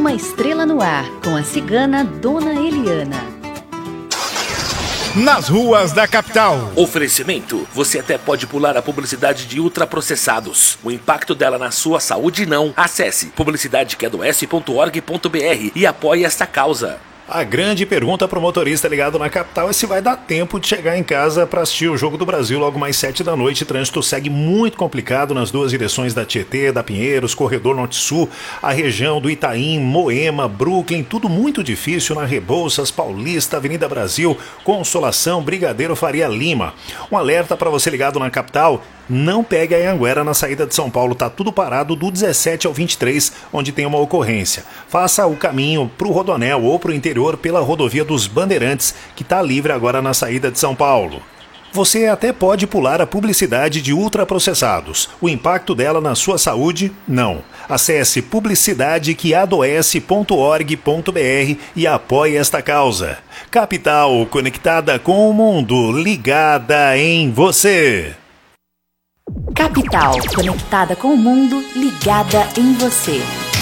Uma Estrela no Ar, com a cigana Dona Eliana. Nas ruas da capital. Oferecimento: você até pode pular a publicidade de ultraprocessados. O impacto dela na sua saúde não. Acesse publicidadequeadoece.org.br e apoie esta causa. A grande pergunta para o motorista ligado na capital é se vai dar tempo de chegar em casa para assistir o Jogo do Brasil logo mais 7 da noite. O trânsito segue muito complicado nas duas direções da Tietê, da Pinheiros, Corredor Norte-Sul, a região do Itaim, Moema, Brooklyn, tudo muito difícil na Rebouças, Paulista, Avenida Brasil, Consolação, Brigadeiro, Faria Lima. Um alerta para você ligado na capital: não pegue a Anhanguera na saída de São Paulo, tá tudo parado do 17 ao 23, onde tem uma ocorrência. Faça o caminho para o Rodoanel ou para o interior pela rodovia dos Bandeirantes, que está livre agora na saída de São Paulo. Você até pode pular a publicidade de ultraprocessados. O impacto dela na sua saúde, não. Acesse publicidadequeadoece.org.br e apoie esta causa. Capital, conectada com o mundo, ligada em você. Capital, conectada com o mundo, ligada em você.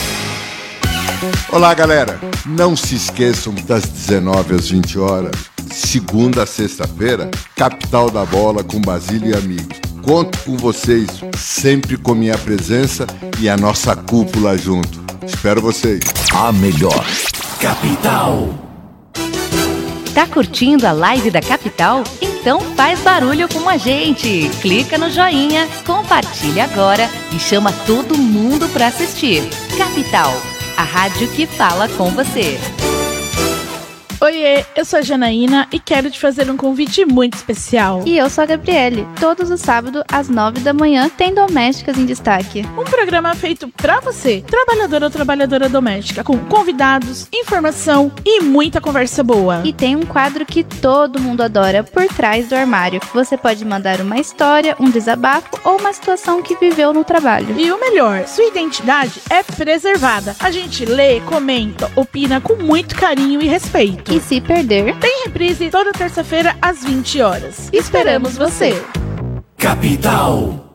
Olá, galera. Não se esqueçam das 19 às 20 horas, segunda a sexta-feira, Capital da Bola com Basílio e amigos. Conto com vocês, sempre com minha presença e a nossa cúpula junto. Espero vocês. A melhor. Capital. Tá curtindo a live da Capital? Então faz barulho com a gente. Clica no joinha, compartilha agora e chama todo mundo para assistir. Capital, a rádio que fala com você. Oiê, eu sou a Janaína e quero te fazer um convite muito especial. E eu sou a Gabriele. Todos os sábados, às 9 da manhã, tem Domésticas em Destaque. Um programa feito pra você, trabalhadora ou trabalhadora doméstica, com convidados, informação e muita conversa boa. E tem um quadro que todo mundo adora, Por Trás do Armário. Você pode mandar uma história, um desabafo ou uma situação que viveu no trabalho. E o melhor, sua identidade é preservada. A gente lê, comenta, opina com muito carinho e respeito. E se perder, tem reprise toda terça-feira às 20 horas. Esperamos você! Capital.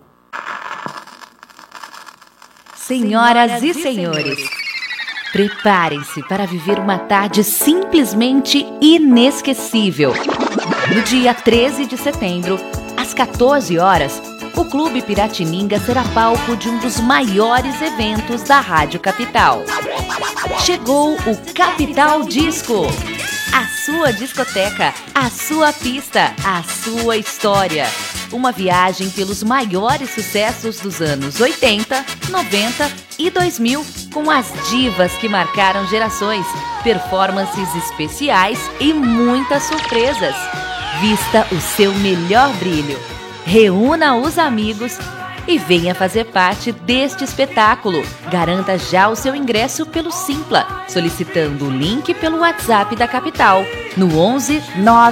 Senhoras e senhores, preparem-se para viver uma tarde simplesmente inesquecível. No dia 13 de setembro, às 14 horas, o Clube Piratininga será palco de um dos maiores eventos da Rádio Capital. Chegou o Capital Disco. A sua discoteca, a sua pista, a sua história. Uma viagem pelos maiores sucessos dos anos 80, 90 e 2000, com as divas que marcaram gerações, performances especiais e muitas surpresas. Vista o seu melhor brilho. Reúna os amigos e venha fazer parte deste espetáculo. Garanta já o seu ingresso pelo Simpla, solicitando o link pelo WhatsApp da Capital, no 11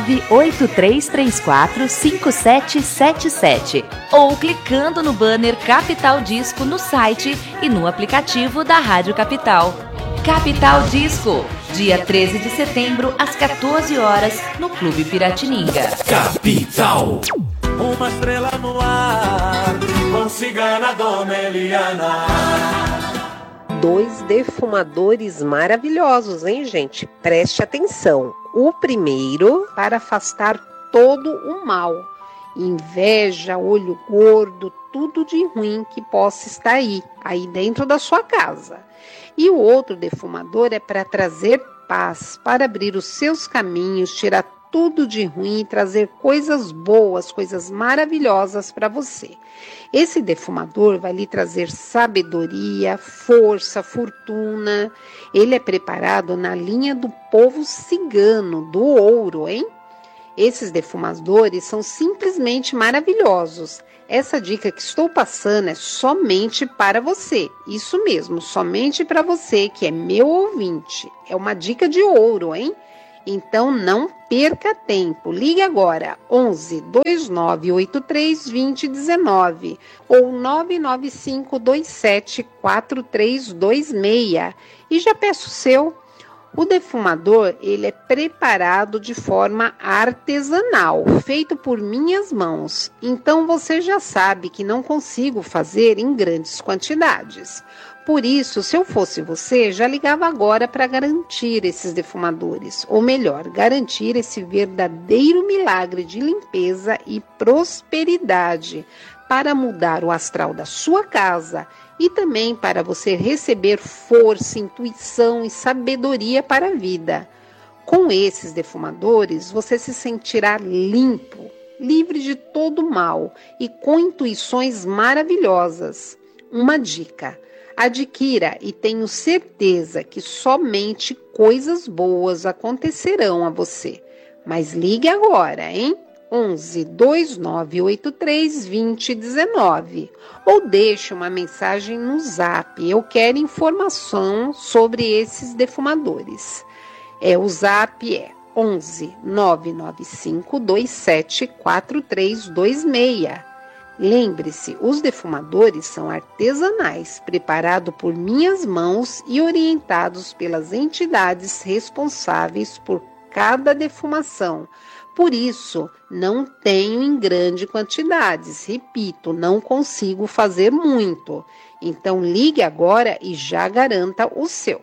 98334 5777, ou clicando no banner Capital Disco no site e no aplicativo da Rádio Capital. Capital Disco, dia 13 de setembro, às 14 horas, no Clube Piratininga. Capital. Uma estrela no ar, com cigana Dona Eliana. 2 defumadores maravilhosos, hein, gente? Preste atenção. O primeiro, para afastar todo o mal. Inveja, olho gordo, tudo de ruim que possa estar aí dentro da sua casa. E o outro defumador é para trazer paz, para abrir os seus caminhos, tirar tudo de ruim e trazer coisas boas, coisas maravilhosas para você. Esse defumador vai lhe trazer sabedoria, força, fortuna. Ele é preparado na linha do povo cigano, do ouro, hein? Esses defumadores são simplesmente maravilhosos. Essa dica que estou passando é somente para você. Isso mesmo, somente para você que é meu ouvinte. É uma dica de ouro, hein? Então não perca tempo. Ligue agora 11 2983 2019 ou 995 27 4326 e já peço o seu. O defumador, ele é preparado de forma artesanal, feito por minhas mãos. Então você já sabe que não consigo fazer em grandes quantidades. Por isso, se eu fosse você, já ligava agora para garantir esses defumadores, ou melhor, garantir esse verdadeiro milagre de limpeza e prosperidade para mudar o astral da sua casa e também para você receber força, intuição e sabedoria para a vida. Com esses defumadores, você se sentirá limpo, livre de todo mal e com intuições maravilhosas. Uma dica: adquira e tenho certeza que somente coisas boas acontecerão a você. Mas ligue agora, hein? 11 2983 2019 ou deixe uma mensagem no Zap. Eu quero informação sobre esses defumadores. O Zap é 11 995 27 4326. Lembre-se, os defumadores são artesanais, preparados por minhas mãos e orientados pelas entidades responsáveis por cada defumação. Por isso, não tenho em grande quantidades. Repito, não consigo fazer muito. Então, ligue agora e já garanta o seu.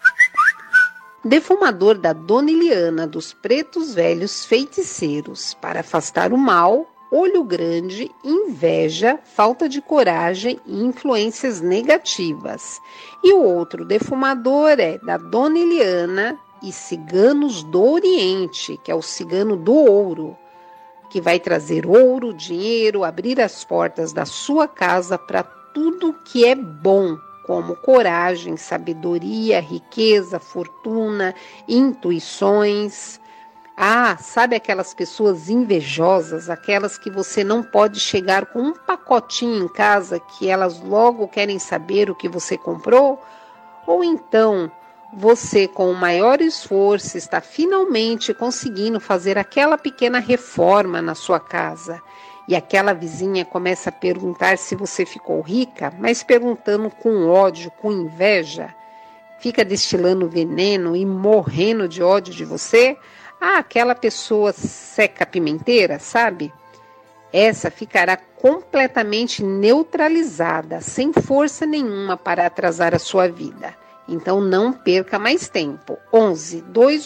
Defumador da Dona Eliana dos Pretos Velhos Feiticeiros, para afastar o mal, olho grande, inveja, falta de coragem e influências negativas. E o outro defumador é da Dona Eliana e Ciganos do Oriente, que é o cigano do ouro, que vai trazer ouro, dinheiro, abrir as portas da sua casa para tudo que é bom, como coragem, sabedoria, riqueza, fortuna, intuições. Sabe aquelas pessoas invejosas, aquelas que você não pode chegar com um pacotinho em casa que elas logo querem saber o que você comprou? Ou então, você com o maior esforço está finalmente conseguindo fazer aquela pequena reforma na sua casa e aquela vizinha começa a perguntar se você ficou rica, mas perguntando com ódio, com inveja, fica destilando veneno e morrendo de ódio de você? Aquela pessoa seca pimenteira, sabe? Essa ficará completamente neutralizada, sem força nenhuma para atrasar a sua vida. Então não perca mais tempo. 11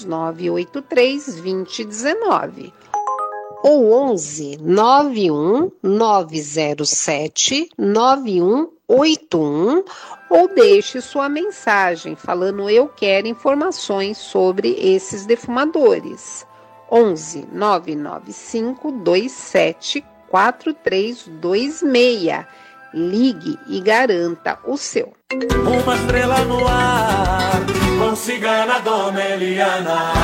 2983 2019 ou 11 91 907 9181 ou deixe sua mensagem falando eu quero informações sobre esses defumadores. 11 995 27 4326. Ligue e garanta o seu. Uma estrela no ar, com Cigana Dona Eliana.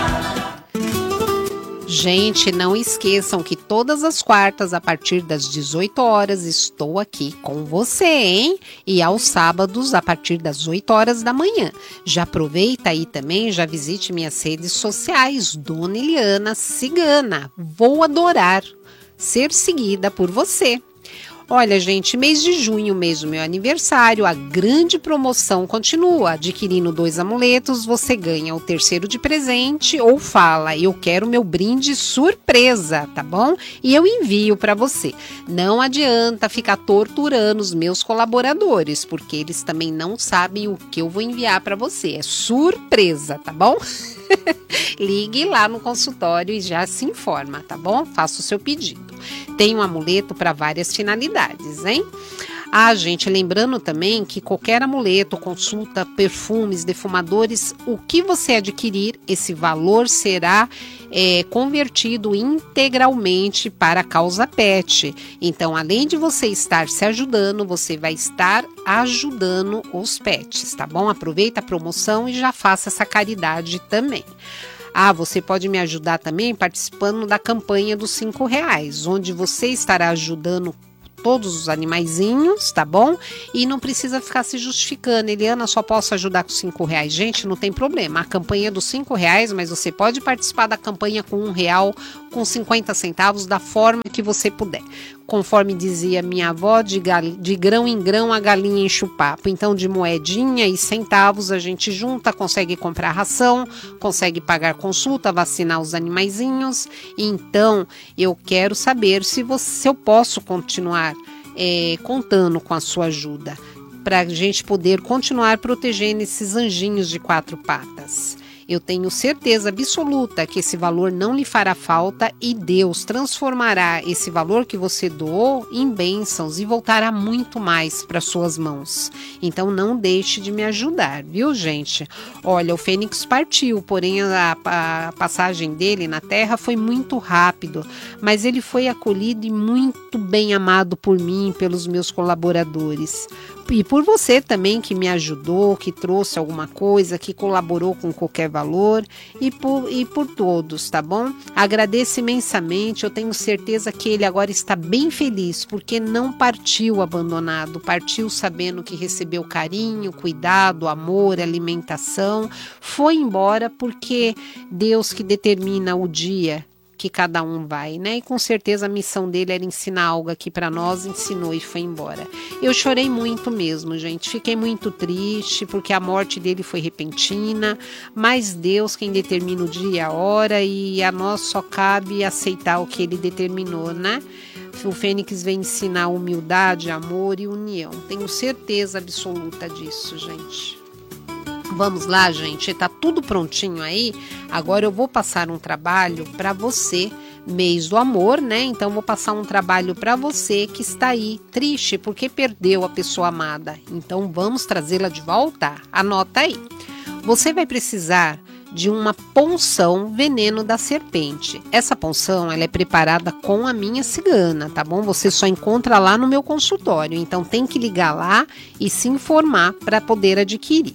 Gente, não esqueçam que todas as quartas, a partir das 18 horas, estou aqui com você, hein? E aos sábados, a partir das 8 horas da manhã. Já aproveita aí também, já visite minhas redes sociais, Dona Eliana Cigana. Vou adorar ser seguida por você. Olha, gente, mês de junho, mês do meu aniversário, a grande promoção continua. Adquirindo 2 amuletos, você ganha o 3º de presente ou fala, eu quero meu brinde surpresa, tá bom? E eu envio para você. Não adianta ficar torturando os meus colaboradores, porque eles também não sabem o que eu vou enviar para você. É surpresa, tá bom? Ligue lá no consultório e já se informa, tá bom? Faça o seu pedido. Tem um amuleto para várias finalidades, hein? Gente, lembrando também que qualquer amuleto, consulta, perfumes, defumadores, o que você adquirir, esse valor será convertido integralmente para a causa PET. Então, além de você estar se ajudando, você vai estar ajudando os PETs, tá bom? Aproveita a promoção e já faça essa caridade também. Você pode me ajudar também participando da campanha dos R$5, onde você estará ajudando todos os animaizinhos, tá bom? E não precisa ficar se justificando. Eliana, só posso ajudar com R$5. Gente, não tem problema. A campanha é dos R$5, mas você pode participar da campanha com R$1, com 50 centavos, da forma que você puder. Conforme dizia minha avó, de grão em grão a galinha enche o papo. Então, de moedinha e centavos a gente junta, consegue comprar ração, consegue pagar consulta, vacinar os animaizinhos. Então, eu quero saber se eu posso continuar contando com a sua ajuda. para a gente poder continuar protegendo esses anjinhos de 4 patas. Eu tenho certeza absoluta que esse valor não lhe fará falta e Deus transformará esse valor que você doou em bênçãos e voltará muito mais para suas mãos. Então não deixe de me ajudar, viu, gente? Olha, o Fênix partiu, porém a passagem dele na Terra foi muito rápido, mas ele foi acolhido e muito bem amado por mim e pelos meus colaboradores. E por você também que me ajudou, que trouxe alguma coisa, que colaborou com qualquer valor e por todos, tá bom? Agradeço imensamente, eu tenho certeza que ele agora está bem feliz, porque não partiu abandonado, partiu sabendo que recebeu carinho, cuidado, amor, alimentação, foi embora porque Deus que determina o dia que cada um vai, né? E com certeza a missão dele era ensinar algo aqui para nós, ensinou e foi embora. Eu chorei muito mesmo, gente. Fiquei muito triste porque a morte dele foi repentina, mas Deus quem determina o dia e a hora e a nós só cabe aceitar o que ele determinou, né? O Fênix vem ensinar humildade, amor e união. Tenho certeza absoluta disso, gente. Vamos lá, gente, tá tudo prontinho aí. Agora eu vou passar um trabalho para você, mês do amor, né? Então vou passar um trabalho para você que está aí triste porque perdeu a pessoa amada. Então vamos trazê-la de volta? Anota aí. Você vai precisar de uma punção veneno da serpente. Essa punção ela é preparada com a minha cigana, tá bom? Você só encontra lá no meu consultório, então tem que ligar lá e se informar para poder adquirir.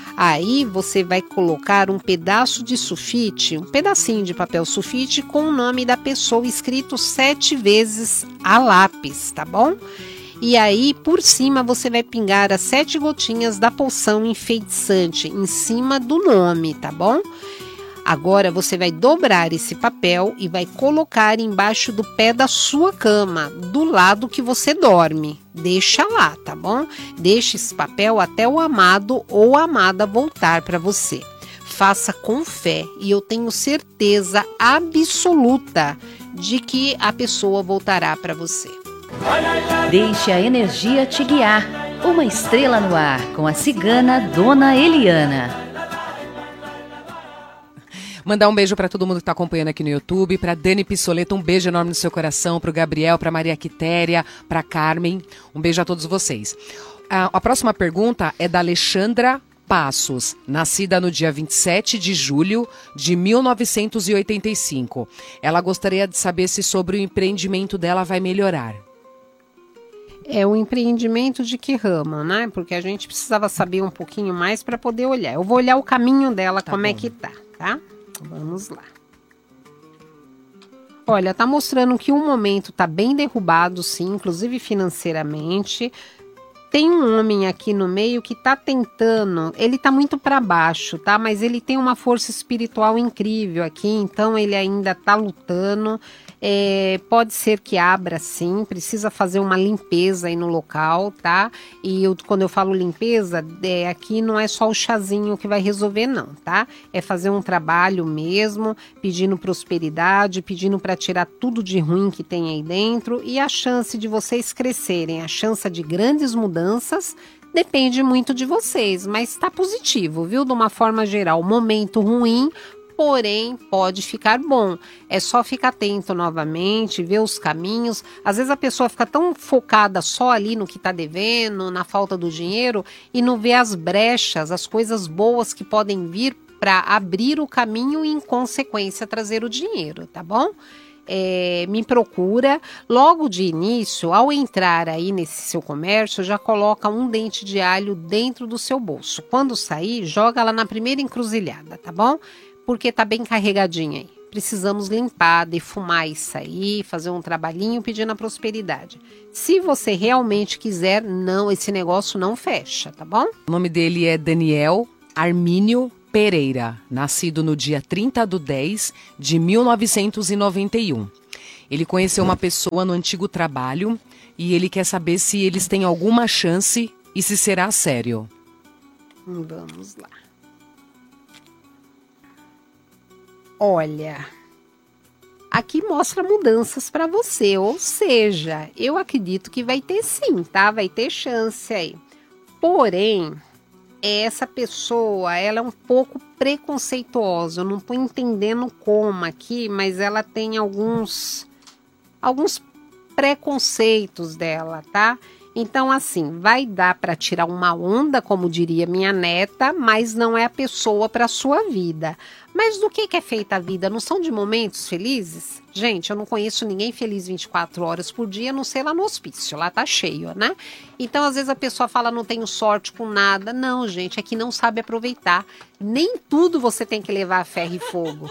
Aí você vai colocar um pedaço de sulfite, um pedacinho de papel sulfite com o nome da pessoa escrito 7 vezes a lápis, tá bom? E aí por cima você vai pingar as 7 gotinhas da poção enfeitiçante em cima do nome, tá bom? Agora você vai dobrar esse papel e vai colocar embaixo do pé da sua cama, do lado que você dorme. Deixa lá, tá bom? Deixa esse papel até o amado ou a amada voltar para você. Faça com fé e eu tenho certeza absoluta de que a pessoa voltará para você. Deixe a energia te guiar. Uma estrela no ar com a cigana Dona Eliana. Mandar um beijo para todo mundo que está acompanhando aqui no YouTube, para Dani Pissoleto, um beijo enorme no seu coração, para o Gabriel, para Maria Quitéria, para Carmen, um beijo a todos vocês. A próxima pergunta é da Alexandra Passos, nascida no dia 27 de julho de 1985. Ela gostaria de saber se sobre o empreendimento dela vai melhorar. É o empreendimento de que rama, né? Porque a gente precisava saber um pouquinho mais para poder olhar. Eu vou olhar o caminho dela, tá como bom. É que tá? Vamos lá. Olha, tá mostrando que um momento tá bem derrubado, sim, inclusive financeiramente. Tem um homem aqui no meio que tá tentando, ele tá muito para baixo, tá? Mas ele tem uma força espiritual incrível aqui, então ele ainda tá lutando. Pode ser que abra sim, precisa fazer uma limpeza aí no local, tá? E quando eu falo limpeza, aqui não é só o chazinho que vai resolver não, tá? É fazer um trabalho mesmo, pedindo prosperidade, pedindo para tirar tudo de ruim que tem aí dentro e a chance de vocês crescerem, a chance de grandes mudanças depende muito de vocês, mas está positivo, viu? De uma forma geral, momento ruim, porém pode ficar bom. É só ficar atento novamente, ver os caminhos. Às vezes a pessoa fica tão focada só ali no que está devendo, na falta do dinheiro e não vê as brechas, as coisas boas que podem vir para abrir o caminho e em consequência trazer o dinheiro, tá bom? Me procura, logo de início, ao entrar aí nesse seu comércio, já coloca um dente de alho dentro do seu bolso. Quando sair, joga lá na primeira encruzilhada, tá bom? Porque tá bem carregadinho aí. Precisamos limpar, defumar isso aí, fazer um trabalhinho pedindo a prosperidade. Se você realmente quiser, não, esse negócio não fecha, tá bom? O nome dele é Daniel Armínio Pereira, nascido no dia 30/10 de 1991. Ele conheceu uma pessoa no antigo trabalho e ele quer saber se eles têm alguma chance e se será sério. Vamos lá. Olha, aqui mostra mudanças para você, ou seja, eu acredito que vai ter sim, tá? Vai ter chance aí. Porém, essa pessoa, ela é um pouco preconceituosa. Eu não estou entendendo como aqui, mas ela tem alguns preconceitos dela, tá? Então, assim, vai dar para tirar uma onda, como diria minha neta, mas não é a pessoa para sua vida. Mas do que é feita a vida? Não são de momentos felizes? Gente, eu não conheço ninguém feliz 24 horas por dia, a não ser lá no hospício, lá tá cheio, né? Então, às vezes a pessoa fala, não tenho sorte com nada. Não, gente, é que não sabe aproveitar. Nem tudo você tem que levar a ferro e fogo.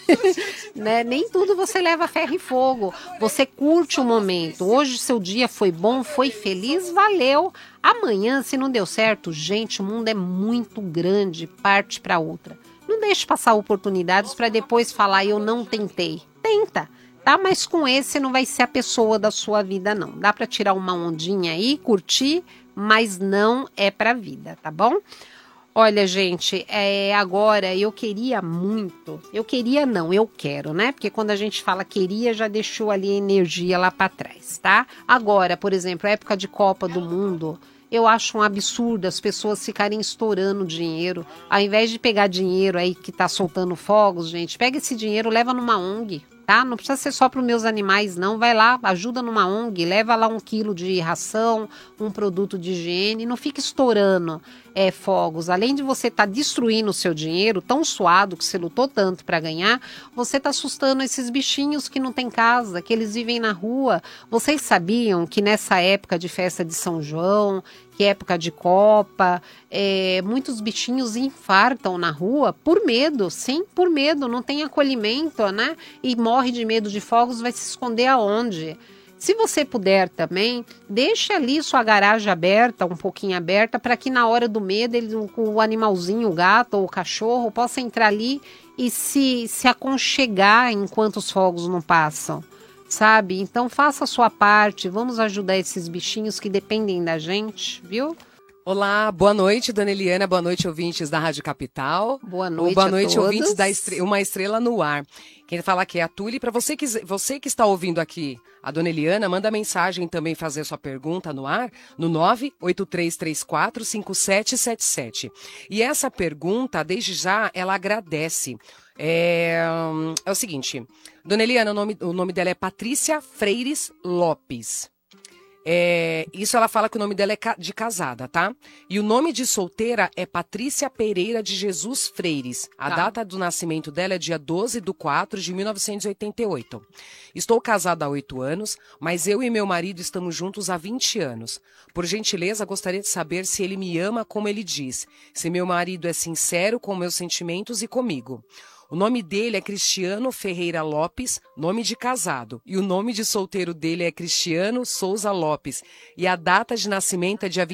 Né? Nem tudo você leva a ferro e fogo. Você curte o momento. Hoje seu dia foi bom, foi feliz, valeu. Amanhã, se não deu certo, gente, o mundo é muito grande, parte para outra. Não deixe passar oportunidades para depois falar, eu não tentei. Tenta, tá? Mas com esse não vai ser a pessoa da sua vida, não. Dá para tirar uma ondinha aí, curtir, mas não é pra vida, tá bom? Olha, gente, agora eu queria muito, eu quero, né? Porque quando a gente fala queria, já deixou ali a energia lá para trás, tá? Agora, por exemplo, a época de Copa do Mundo, eu acho um absurdo as pessoas ficarem estourando dinheiro. Ao invés de pegar dinheiro aí que tá soltando fogos, gente, pega esse dinheiro, leva numa ONG, tá? Não precisa ser só para os meus animais, não. Vai lá, ajuda numa ONG, leva lá 1 quilo de ração, um produto de higiene, não fica estourando fogos. Além de você estar destruindo o seu dinheiro, tão suado que você lutou tanto para ganhar, você está assustando esses bichinhos que não tem casa, que eles vivem na rua. Vocês sabiam que nessa época de festa de São João, que é época de Copa, muitos bichinhos infartam na rua por medo, sim, por medo, não tem acolhimento, né? E morre de medo de fogos, vai se esconder aonde? Se você puder também, deixe ali sua garagem aberta, um pouquinho aberta, para que na hora do medo o animalzinho, o gato ou o cachorro, possa entrar ali e se aconchegar enquanto os fogos não passam. Sabe? Então faça a sua parte, vamos ajudar esses bichinhos que dependem da gente, viu? Olá, boa noite, dona Eliana, boa noite, ouvintes da Rádio Capital. Boa noite, boa noite, a todos. Ouvintes da Uma Estrela no Ar. Quem fala aqui é a Tuli. Para você que está ouvindo aqui a dona Eliana, manda mensagem também, fazer sua pergunta no ar, no 983345777. E essa pergunta, desde já, ela agradece. É o seguinte, dona Eliana, o nome dela é Patrícia Freires Lopes. Isso ela fala que o nome dela é de casada, tá? E o nome de solteira é Patrícia Pereira de Jesus Freires. A data do nascimento dela é dia 12/4/1988. Estou casada há 8 anos, mas eu e meu marido estamos juntos há 20 anos. Por gentileza, gostaria de saber se ele me ama como ele diz, se meu marido é sincero com meus sentimentos e comigo. O nome dele é Cristiano Ferreira Lopes, nome de casado. E o nome de solteiro dele é Cristiano Souza Lopes. E a data de nascimento é dia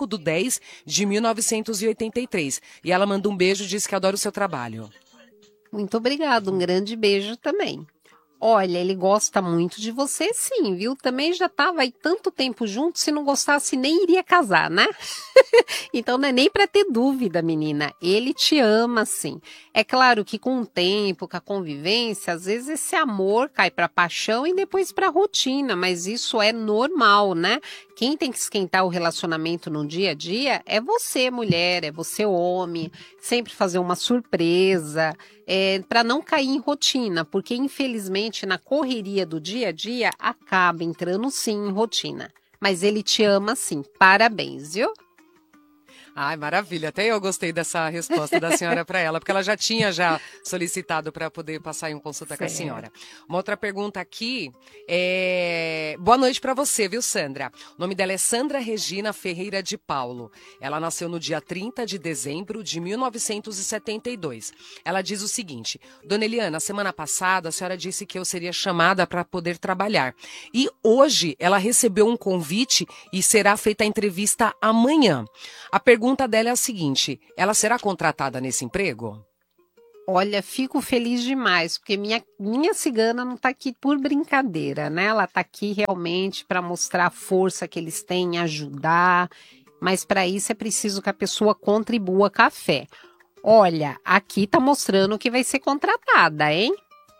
25/10/1983. E ela manda um beijo e diz que adora o seu trabalho. Muito obrigada, um grande beijo também. Olha, ele gosta muito de você, sim, viu? Também já estava aí tanto tempo junto, se não gostasse nem iria casar, né? Então não é nem para ter dúvida, menina. Ele te ama, sim. É claro que com o tempo, com a convivência, às vezes esse amor cai para paixão e depois para rotina, mas isso é normal, né? Quem tem que esquentar o relacionamento no dia a dia é você, mulher, é você, homem. Sempre fazer uma surpresa, para não cair em rotina, porque infelizmente na correria do dia a dia acaba entrando sim em rotina. Mas ele te ama sim, parabéns, viu? Ai, maravilha. Até eu gostei dessa resposta da senhora para ela, porque ela já tinha solicitado para poder passar em uma consulta com a senhora. Uma outra pergunta aqui boa noite para você, viu, Sandra? O nome dela é Sandra Regina Ferreira de Paulo. Ela nasceu no dia 30 de dezembro de 1972. Ela diz o seguinte: dona Eliana, semana passada a senhora disse que eu seria chamada para poder trabalhar. E hoje ela recebeu um convite e será feita a entrevista amanhã. A pergunta dela é a seguinte: ela será contratada nesse emprego? Olha, fico feliz demais, porque minha cigana não está aqui por brincadeira, né? Ela está aqui realmente para mostrar a força que eles têm, ajudar, mas para isso é preciso que a pessoa contribua com a fé. Olha, aqui está mostrando que vai ser contratada, hein?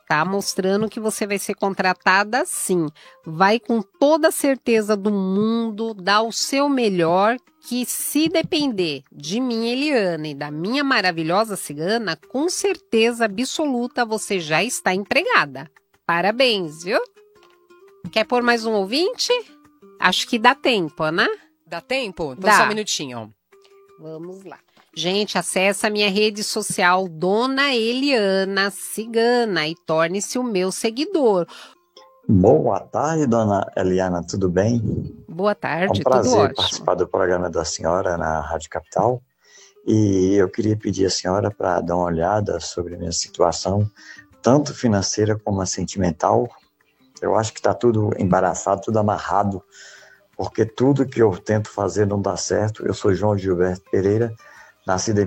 tá mostrando que você vai ser contratada sim. Vai com toda a certeza do mundo, dá o seu melhor, que se depender de mim, Eliana, e da minha maravilhosa cigana, com certeza absoluta você já está empregada. Parabéns, viu? Quer pôr mais um ouvinte? Acho que dá tempo, né? Dá tempo? Então Dá. só um minutinho. Vamos lá. Gente, acesse a minha rede social Dona Eliana Cigana e torne-se o meu seguidor. Boa tarde, Dona Eliana, tudo bem? Boa tarde, é um prazer tudo ótimo. participar do programa da senhora na Rádio Capital. E eu queria pedir à senhora para dar uma olhada sobre a minha situação, tanto financeira como a sentimental. Eu acho que está tudo embaraçado, tudo amarrado, porque tudo que eu tento fazer não dá certo. Eu sou João Gilberto Pereira, nascido em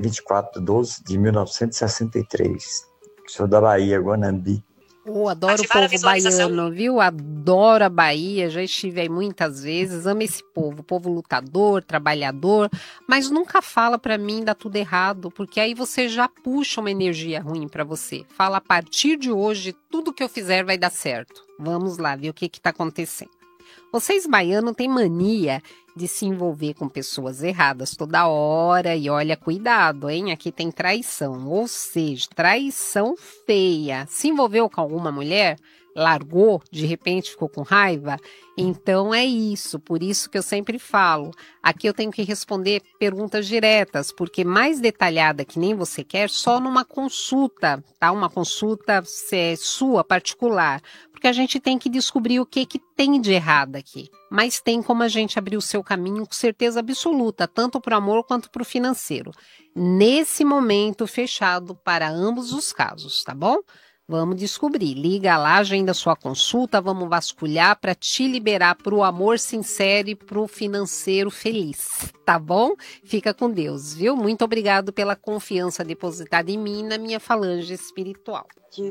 24/12/1963. Sou da Bahia, Guanambi. Adoro o povo baiano, viu? Adoro a Bahia, já estive aí muitas vezes, amo esse povo lutador, trabalhador, mas nunca fala pra mim dá tudo errado, porque aí você já puxa uma energia ruim pra você. Fala, a partir de hoje, tudo que eu fizer vai dar certo. Vamos lá, ver o que tá acontecendo. Vocês baianos têm mania de se envolver com pessoas erradas toda hora e olha, cuidado, hein? Aqui tem traição, ou seja, traição feia. Se envolveu com alguma mulher, largou, de repente ficou com raiva, então é isso, por isso que eu sempre falo. Aqui eu tenho que responder perguntas diretas, porque mais detalhada que nem você quer, só numa consulta, tá? Uma consulta sua, particular, porque a gente tem que descobrir o que tem de errado aqui. Mas tem como a gente abrir o seu caminho com certeza absoluta, tanto para o amor quanto para o financeiro. Nesse momento fechado para ambos os casos, tá bom? Vamos descobrir. Liga lá, agenda sua consulta, vamos vasculhar para te liberar para o amor sincero e para o financeiro feliz, tá bom? Fica com Deus, viu? Muito obrigado pela confiança depositada em mim e na minha falange espiritual.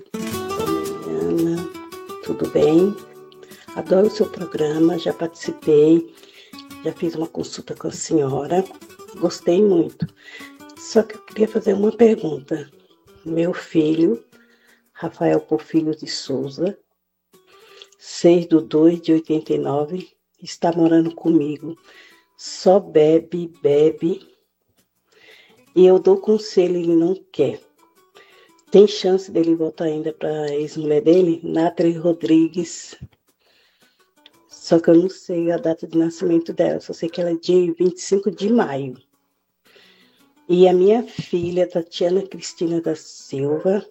Ana, tudo bem? Adoro o seu programa, já participei, já fiz uma consulta com a senhora, gostei muito. Só que eu queria fazer uma pergunta. Meu filho, Rafael Porfírio de Souza, 6/2/89, está morando comigo. Só bebe, e eu dou conselho, ele não quer. Tem chance dele voltar ainda para a ex-mulher dele, Nathalie Rodrigues. Só que eu não sei a data de nascimento dela, só sei que ela é de 25 de maio. E a minha filha, Tatiana Cristina da Silva,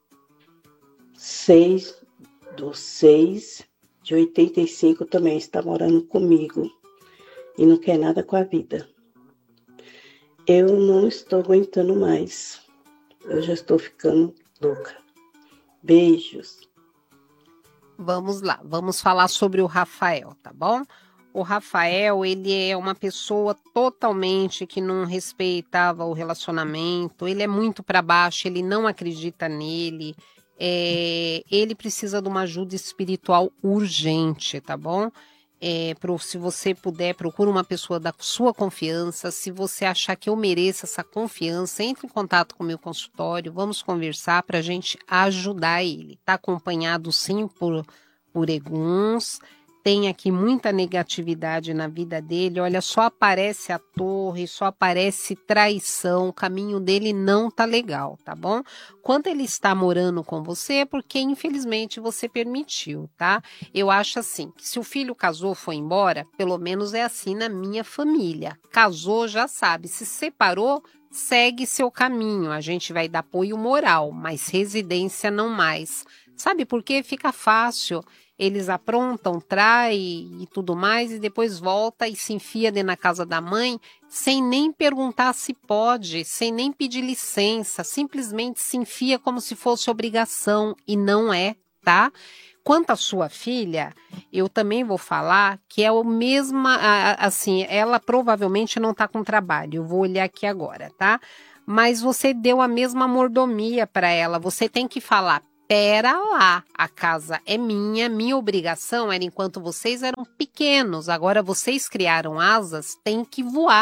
6/6/85, também está morando comigo e não quer nada com a vida. Eu não estou aguentando mais. Eu já estou ficando louca. Beijos. Vamos lá, vamos falar sobre o Rafael, tá bom? O Rafael, ele é uma pessoa totalmente que não respeitava o relacionamento, ele é muito para baixo, ele não acredita nele, ele precisa de uma ajuda espiritual urgente, tá bom? Se você puder, procura uma pessoa da sua confiança. Se você achar que eu mereço essa confiança, entre em contato com o meu consultório, vamos conversar para a gente ajudar ele. Está acompanhado sim por eguns, tem aqui muita negatividade na vida dele, olha, só aparece a torre, só aparece traição, o caminho dele não tá legal, tá bom? Quando ele está morando com você, é porque infelizmente você permitiu, tá? Eu acho assim, que se o filho casou, foi embora, pelo menos é assim na minha família. Casou, já sabe, se separou, segue seu caminho, a gente vai dar apoio moral, mas residência não mais. Sabe por quê? Fica fácil. Eles aprontam, traem e tudo mais, e depois volta e se enfia dentro da casa da mãe, sem nem perguntar se pode, sem nem pedir licença, simplesmente se enfia como se fosse obrigação, e não é, tá? Quanto à sua filha, eu também vou falar que é o mesmo, assim, ela provavelmente não tá com trabalho, eu vou olhar aqui agora, tá? Mas você deu a mesma mordomia para ela, você tem que falar, pera lá, a casa é minha obrigação era enquanto vocês eram pequenos, agora vocês criaram asas, tem que voar,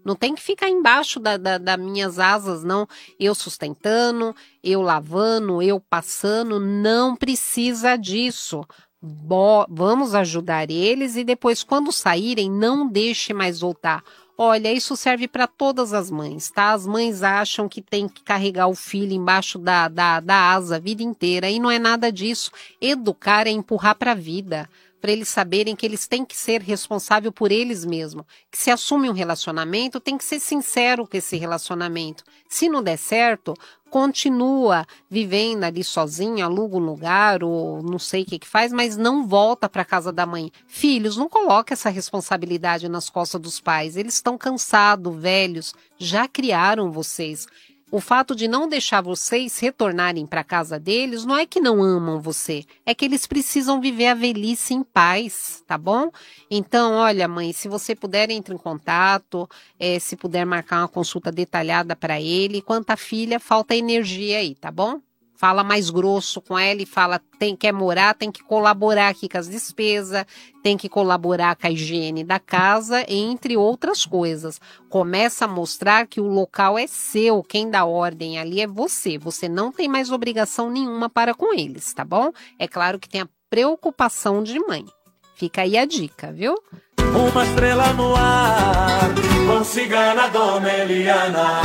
Não tem que ficar embaixo das minhas asas, não. Eu sustentando, eu lavando, eu passando, não precisa disso. Vamos ajudar eles e depois, quando saírem, não deixe mais voltar. Olha, isso serve para todas as mães, tá? As mães acham que tem que carregar o filho embaixo da asa a vida inteira e não é nada disso. Educar é empurrar para a vida, para eles saberem que eles têm que ser responsáveis por eles mesmos. Que se assume um relacionamento, tem que ser sincero com esse relacionamento. Se não der certo, continua vivendo ali sozinho, aluga um lugar ou não sei o que faz, mas não volta para casa da mãe. Filhos, não coloque essa responsabilidade nas costas dos pais. Eles estão cansados, velhos, já criaram vocês. O fato de não deixar vocês retornarem para a casa deles não é que não amam você, é que eles precisam viver a velhice em paz, tá bom? Então, olha, mãe, se você puder, entre em contato, se puder marcar uma consulta detalhada para ele. Quanto à filha, falta energia aí, tá bom? Fala mais grosso com ela e fala, quer morar, tem que colaborar aqui com as despesas, tem que colaborar com a higiene da casa, entre outras coisas. Começa a mostrar que o local é seu, quem dá ordem ali é você. Você não tem mais obrigação nenhuma para com eles, tá bom? É claro que tem a preocupação de mãe. Fica aí a dica, viu? Uma estrela no ar, com Cigana Dona Eliana.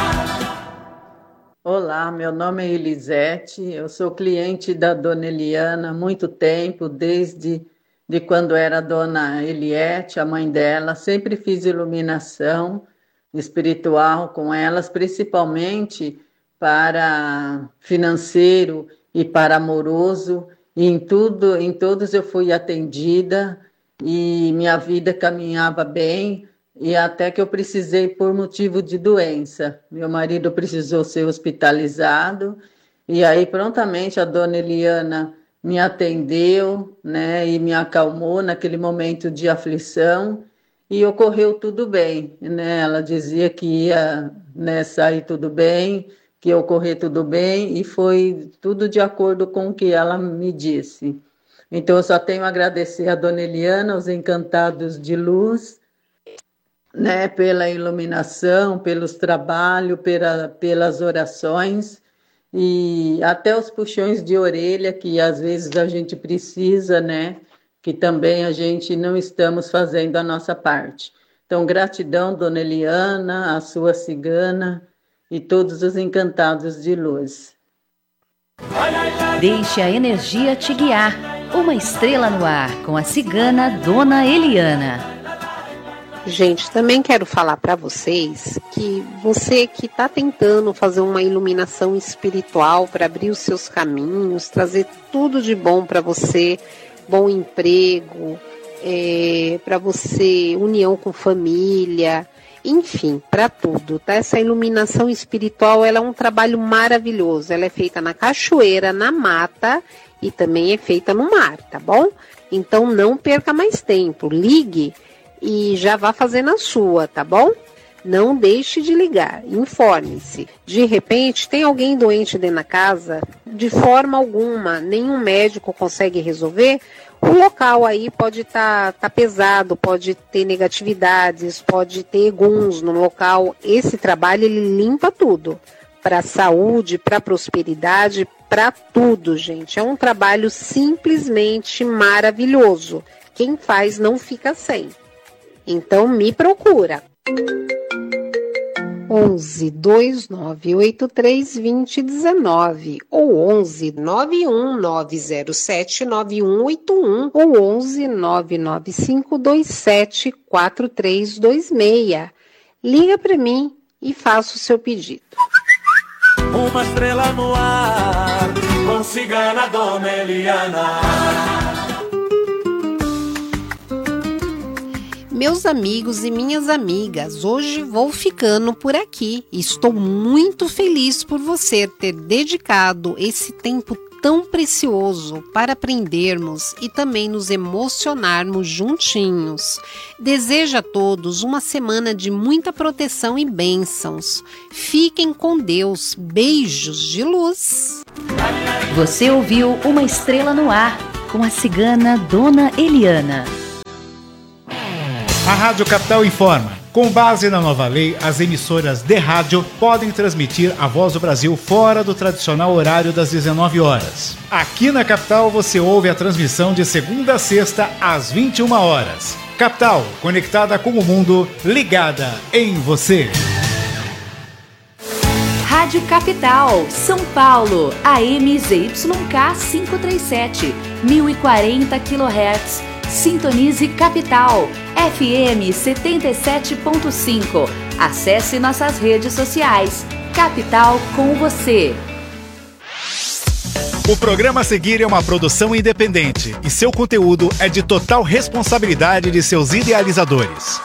Olá, meu nome é Elisete, eu sou cliente da Dona Eliana há muito tempo, desde quando era a Dona Eliette, a mãe dela. Sempre fiz iluminação espiritual com elas, principalmente para financeiro e para amoroso. E em todos eu fui atendida e minha vida caminhava bem. E até que eu precisei por motivo de doença. Meu marido precisou ser hospitalizado e aí prontamente a Dona Eliana me atendeu, né, e me acalmou naquele momento de aflição e ocorreu tudo bem, né? Ela dizia que ia, né, sair tudo bem, que ia ocorrer tudo bem e foi tudo de acordo com o que ela me disse. Então eu só tenho a agradecer a Dona Eliana, os encantados de luz, né, pela iluminação, pelos trabalhos, pelas orações e até os puxões de orelha que às vezes a gente precisa, né, que também a gente não estamos fazendo a nossa parte. Então, gratidão, Dona Eliana, a sua cigana e todos os encantados de luz. Deixe a energia te guiar. Uma estrela no ar com a cigana Dona Eliana. Gente, também quero falar para vocês que você que está tentando fazer uma iluminação espiritual para abrir os seus caminhos, trazer tudo de bom para você, bom emprego, para você união com família, enfim, para tudo, tá? Essa iluminação espiritual, ela é um trabalho maravilhoso, ela é feita na cachoeira, na mata e também é feita no mar, tá bom? Então não perca mais tempo, ligue e já vá fazendo a sua, tá bom? Não deixe de ligar, informe-se. De repente, tem alguém doente dentro da casa? De forma alguma, nenhum médico consegue resolver? O local aí pode tá pesado, pode ter negatividades, pode ter eguns no local. Esse trabalho, ele limpa tudo. Para a saúde, para a prosperidade, para tudo, gente. É um trabalho simplesmente maravilhoso. Quem faz não fica sem. Então me procura. 11 2983 2019 ou 11 91 907 9181 ou 11 995 27 4326. Liga para mim e faça o seu pedido. Uma estrela no ar, com Cigana Dona Eliana. Meus amigos e minhas amigas, hoje vou ficando por aqui. Estou muito feliz por você ter dedicado esse tempo tão precioso para aprendermos e também nos emocionarmos juntinhos. Desejo a todos uma semana de muita proteção e bênçãos. Fiquem com Deus. Beijos de luz. Você ouviu Uma Estrela no Ar com a cigana Dona Eliana. A Rádio Capital informa. Com base na nova lei, as emissoras de rádio podem transmitir a Voz do Brasil fora do tradicional horário das 19 horas. Aqui na capital você ouve a transmissão de segunda a sexta às 21 horas. Capital, conectada com o mundo, ligada em você. Rádio Capital, São Paulo, AM ZYK 537, 1040 kHz. Sintonize Capital, FM 77.5. Acesse nossas redes sociais. Capital com você. O programa a seguir é uma produção independente e seu conteúdo é de total responsabilidade de seus idealizadores.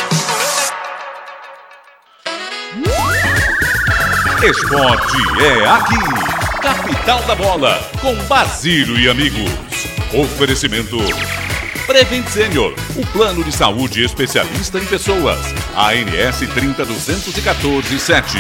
Esporte é aqui. Capital da Bola, com Basílio e amigos. Oferecimento Prevent Senior, o plano de saúde especialista em pessoas. ANS 302147.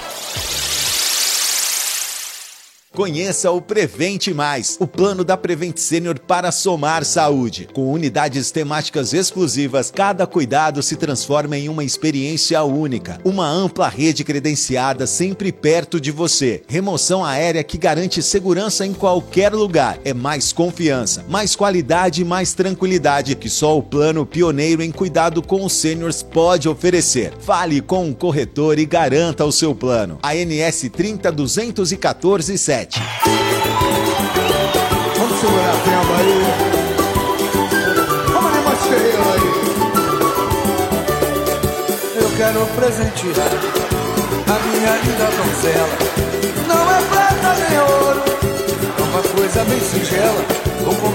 Conheça o Prevent Mais, o plano da Prevent Senior para somar saúde. Com unidades temáticas exclusivas, cada cuidado se transforma em uma experiência única. Uma ampla rede credenciada sempre perto de você. Remoção aérea que garante segurança em qualquer lugar. É mais confiança, mais qualidade e mais tranquilidade que só o plano pioneiro em cuidado com os seniors pode oferecer. Fale com um corretor e garanta o seu plano. ANS 302147. Vamos segurar a tema aí. Vamos animar esse ferreiro aí. Eu quero presentear a minha linda donzela. Não é prata nem ouro, é uma coisa bem singela. Vou